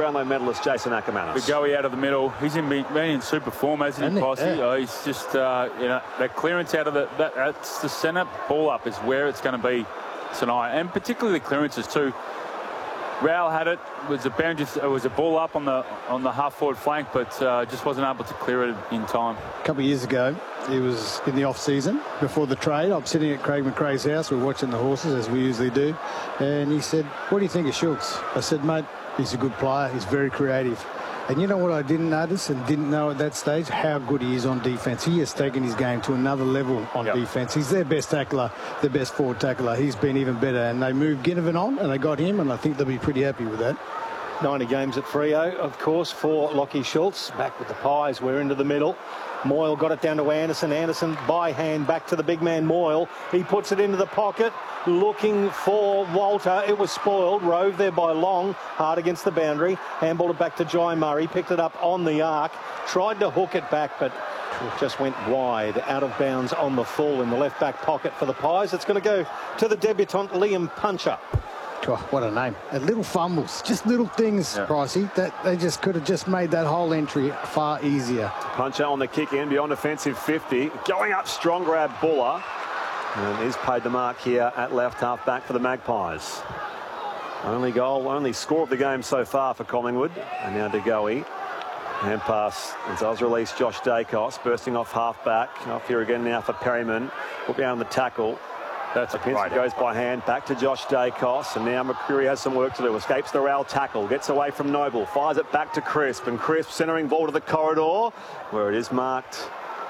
Brownlow medalist Jason Ackermanis. The goey out of the middle. He's been in super form, hasn't he, Posse? Yeah. Oh, he's just, you know, that clearance out of that's the centre ball up is where it's going to be tonight, and particularly the clearances too. Rowell had it. It was a ball up on the half-forward flank, but just wasn't able to clear it in time. A couple of years ago, it was in the off-season before the trade. I'm sitting at Craig McRae's house. We're watching the horses, as we usually do. And he said, "What do you think of Schultz?" I said, "Mate, he's a good player. He's very creative." And you know what I didn't notice and didn't know at that stage? How good he is on defence. He has taken his game to another level on defence. He's their best tackler, their best forward tackler. He's been even better. And they moved Ginnivan on and they got him, and I think they'll be pretty happy with that. 90 games at Freo, of course, for Lockie Schultz. Back with the Pies. We're into the middle. Moyle got it down to Anderson. Anderson by hand back to the big man Moyle. He puts it into the pocket, looking for Walter. It was spoiled. Rove there by Long. Hard against the boundary. Handballed it back to Jai Murray. Picked it up on the arc. Tried to hook it back, but it just went wide. Out of bounds on the full in the left back pocket for the Pies. It's going to go to the debutant Liam Puncher. Oh, what a name. And little fumbles, just little things, Pricey, that they just could have just made that whole entry far easier. Puncher on the kick in beyond offensive 50. Going up, strong grab, Buller. And he's paid the mark here at left half back for the Magpies. Only goal, only score of the game so far for Collingwood. And now De Goey. Hand pass. It does release Josh Dacos, bursting off half back. Off here again now for Perryman. Put down the tackle. That's a great goes by hand back to Josh Dacos, and now McCreary has some work to do. Escapes the Rowell tackle, gets away from Noble, fires it back to Crisp, and Crisp centering ball to the corridor where it is marked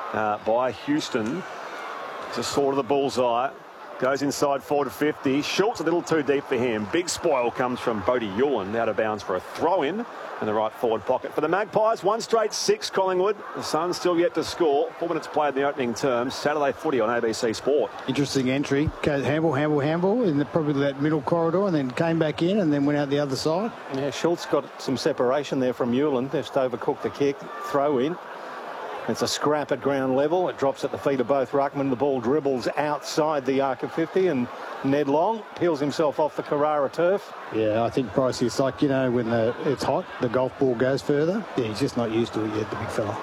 by Houston. Just sort of the bullseye. Goes inside 40-50. Schultz a little too deep for him. Big spoil comes from Bodie Yulin, out of bounds for a throw-in in the right forward pocket for the Magpies. 1 straight 6, Collingwood. The Suns still yet to score. 4 minutes played in the opening term. Saturday footy on ABC Sport. Interesting entry. Handball, in probably that middle corridor, and then came back in and then went out the other side. Yeah, Schultz got some separation there from Yulin. Just overcooked the kick. Throw in. It's a scrap at ground level. It drops at the feet of both ruckmen. The ball dribbles outside the arc of 50, and Ned Long peels himself off the Carrara turf. Yeah, I think Pricey, it's like, you know, when it's hot, the golf ball goes further. Yeah, he's just not used to it yet, the big fella.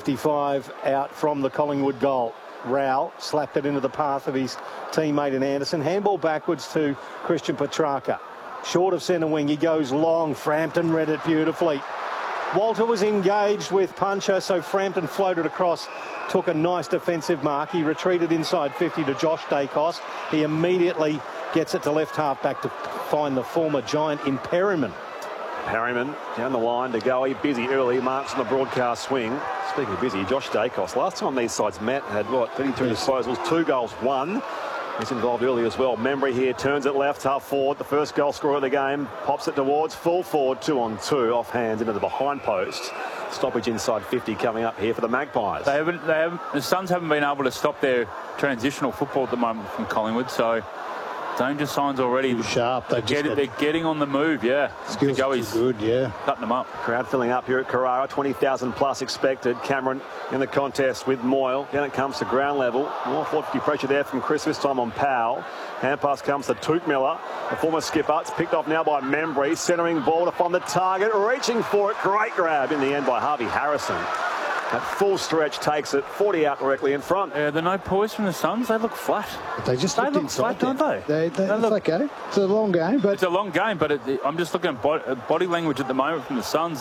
55 out from the Collingwood goal. Rowell slapped it into the path of his teammate in Anderson. Handball backwards to Christian Petrarca. Short of centre wing, he goes long. Frampton read it beautifully. Walter was engaged with Puncher, so Frampton floated across, took a nice defensive mark. He retreated inside 50 to Josh Dacos. He immediately gets it to left half back to find the former Giant in Perryman. Perryman down the line to go. Busy early, marks on the broadcast swing. Speaking of busy, Josh Dacos. Last time these sides met had, 32 disposals, 2 goals, 1. He's involved early as well. Membry here turns it left, half forward. The first goal scorer of the game. Pops it towards full forward, 2-on-2. Off hands into the behind post. Stoppage inside 50 coming up here for the Magpies. The Suns haven't been able to stop their transitional football at the moment from Collingwood, so danger signs already. Sharp. They're getting on the move, yeah. Skills good, yeah. Cutting them up. Crowd filling up here at Carrara. 20,000 plus expected. Cameron in the contest with Moyle. Then it comes to ground level. More 40 pressure there from Chris, this time on Powell. Hand pass comes to Touk Miller, the former skipper. It's picked off now by Membry. Centering ball to find the target. Reaching for it. Great grab in the end by Harvey Harrison. That full stretch takes it 40 out directly in front. The no poise from the Suns, they look flat. But they just look flat, don't they? They look okay. It's a long game, but it's a long game. But I'm just looking at body language at the moment from the Suns.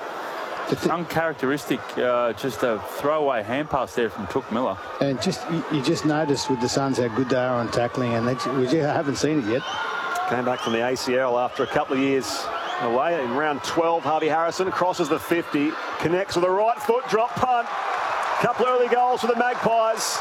It's uncharacteristic. Just a throwaway hand pass there from Touk Miller. And you just notice with the Suns how good they are on tackling, and we haven't seen it yet. Came back from the ACL after a couple of years away in round 12. Harvey Harrison crosses the 50, connects with a right foot drop punt. Couple early goals for the Magpies.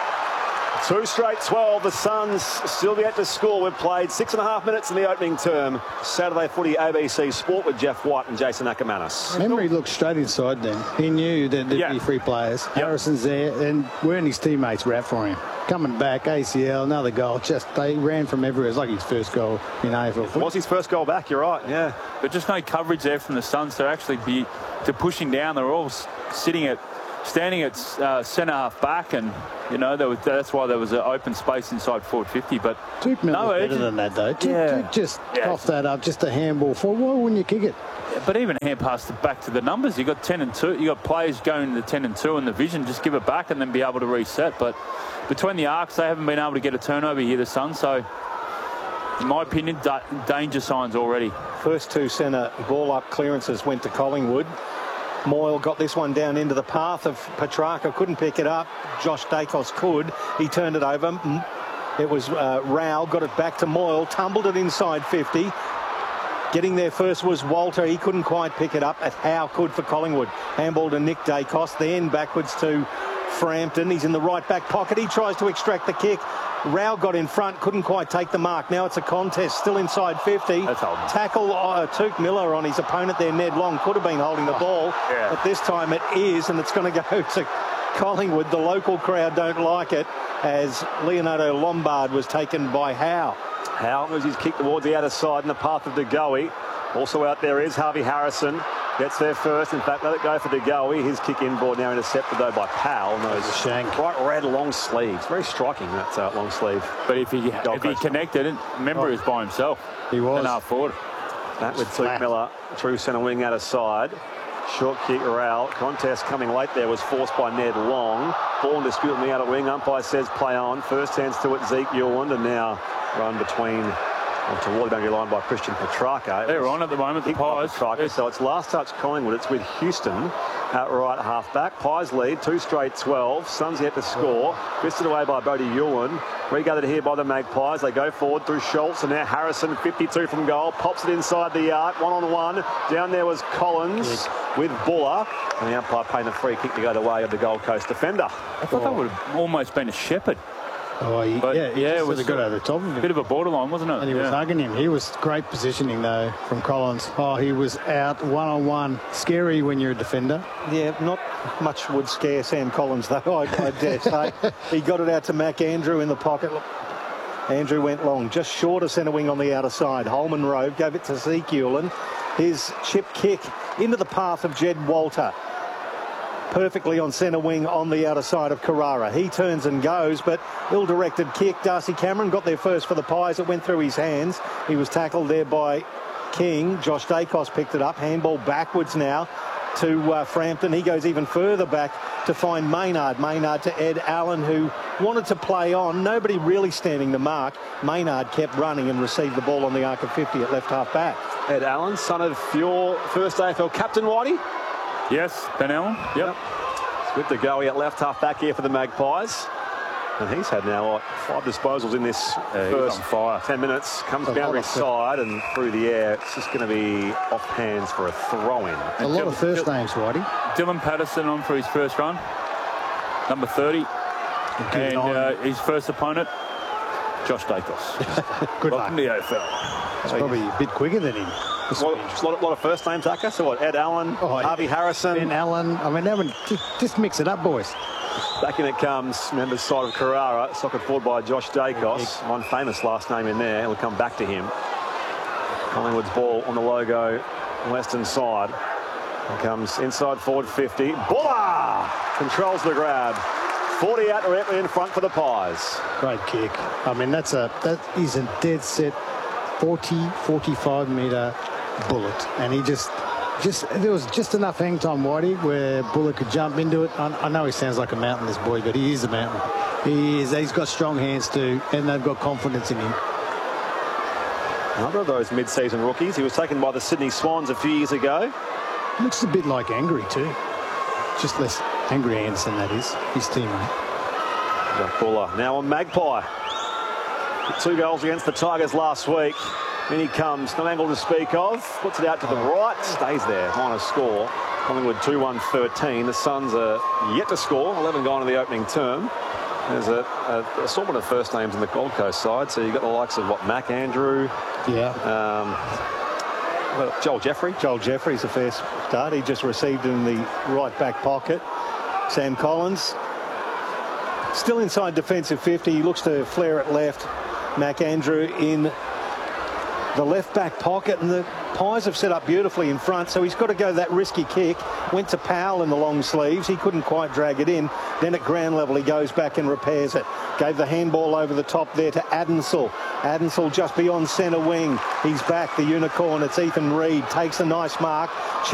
2 straight 12. The Suns still yet to score. We've played 6.5 minutes in the opening term. Saturday footy ABC Sport with Jeff White and Jason Ackermanis. Membry looked straight inside then. He knew that there'd be free players. Harrison's there, and weren't his teammates rap for him. Coming back, ACL, another goal. They ran from everywhere. It's like his first goal in AFL. It was his first goal back, you're right, yeah. But just no coverage there from the Suns to actually be pushing down. They're all sitting at standing at centre half back, and you know that's why there was an open space inside forward 50. But Duke Miller better than that though. Duke just coughed that up, just a handball forward. Why wouldn't you kick it? Yeah, but even a hand pass back to the numbers. You got 10 and 2. You got players going to 10 and 2 in the vision. Just give it back and then be able to reset. But between the arcs, they haven't been able to get a turnover here, the Suns. So, in my opinion, danger signs already. First two centre ball-up clearances went to Collingwood. Moyle got this one down into the path of Petrarca. Couldn't pick it up. Josh Dacos could. He turned it over. It was Rao. Got it back to Moyle. Tumbled it inside 50. Getting there first was Walter. He couldn't quite pick it up. At Howe could for Collingwood. Handball to Nick Dacos. Then backwards to Frampton. He's in the right back pocket. He tries to extract the kick. Rao got in front. Couldn't quite take the mark. Now it's a contest. Still inside 50. Tackle Tuke Miller on his opponent there, Ned Long. Could have been holding the ball. But this time it is, and it's going to go to Collingwood. The local crowd don't like it, as Leonardo Lombard was taken by Howe. Howe moves his kick towards the outer side in the path of De Goey. Also out there is Harvey Harrison. Gets there first. In fact, let it go for De Goey. His kick inboard now intercepted, though, by Powell. No, it's a shank. Bright red long sleeves. Very striking, that long sleeve. But if he connected, remember, he was by himself. He was. And half forward. That with Tuke Miller, true centre wing out of side. Short kick, Rao. Contest coming late there was forced by Ned Long. Ball dispute on the outer wing. Umpire says play on. First hands to it, Zeke Ewand, and now run between toward the boundary line by Christian Petrarca. They're on at the moment, the Pies. So it's last touch Collingwood. It's with Houston at right half back. Pies lead 2 straight 12. Suns yet to score. Fisted away by Bodie Ewan. Regathered here by the Magpies. They go forward through Schultz, and now Harrison, 52 from goal, pops it inside the arc, 1-on-1. Down there was Collins with Buller, and the umpire paying the free kick to go the way of the Gold Coast defender. I thought that would have almost been a Shepherd. Oh, he was got over the top of him. A bit of a borderline, wasn't it? And he was hugging him. He was great positioning, though, from Collins. Oh, he was out one-on-one. Scary when you're a defender. Yeah, not much would scare Sam Collins, though, I dare say. He got it out to Mac Andrew in the pocket. Look, Andrew went long, just short of centre wing on the outer side. Holman Rowe gave it to Zeke Ewand. His chip kick into the path of Jed Walter. Perfectly on centre wing on the outer side of Carrara. He turns and goes, but ill-directed kick. Darcy Cameron got there first for the Pies. It went through his hands. He was tackled there by King. Josh Dacos picked it up. Handball backwards now to Frampton. He goes even further back to find Maynard. Maynard to Ed Allen, who wanted to play on. Nobody really standing the mark. Maynard kept running and received the ball on the arc of 50 at left half back. Ed Allen, son of your first AFL captain, Whitey. Yes, Ben Allen. Yep. With De Goey at left half back here for the Magpies. And he's had now 5 disposals in this first 10 minutes. Comes boundary side and through the air. It's just going to be off hands for a throw-in. A lot of first names, Whitey. Dylan Patterson on for his first run. Number 30. And his first opponent, Josh Dacos. Good Welcome to the AFL. That's probably a bit quicker than him. A lot of first names, Acker. So what? Ed Allen, Harvey Harrison. Ben Allen. I mean, that one, just mix it up, boys. Back in it comes, members side of Carrara, soccer forward by Josh Dacos. One famous last name in there. We'll come back to him. Collingwood's ball on the logo, western side. Here comes inside forward 50. Buller controls the grab. 40 out directly in front for the Pies. Great kick. I mean, that is a dead set 45 metre bullet, and he there was just enough hang time, Whitey, where Buller could jump into it. I know he sounds like a mountain, this boy, but he is a mountain. He's got strong hands too, and they've got confidence in him. Another of those mid-season rookies. He was taken by the Sydney Swans a few years ago. Looks a bit like Angry too. Just less Angry Anderson, that is, his teammate. Buller now on Magpie. 2 goals against the Tigers last week. In he comes, no angle to speak of. Puts it out to the right, stays there. Minor score. Collingwood 2-1-13. The Suns are yet to score. 11 gone in the opening term. There's a assortment of first names in the Gold Coast side. So you've got the likes of Mac Andrew. Yeah. Joel Jeffrey. Joel Jeffrey's a fair start. He just received in the right back pocket. Sam Collins still inside defensive 50. He looks to flare it left. Mac Andrew in the left back pocket, and the Pies have set up beautifully in front, so he's got to go that risky kick. Went to Powell in the long sleeves. He couldn't quite drag it in. Then at ground level, he goes back and repairs it. Gave the handball over the top there to Adensel. Adensel just beyond centre wing. He's back, the unicorn. It's Ethan Reid. Takes a nice mark.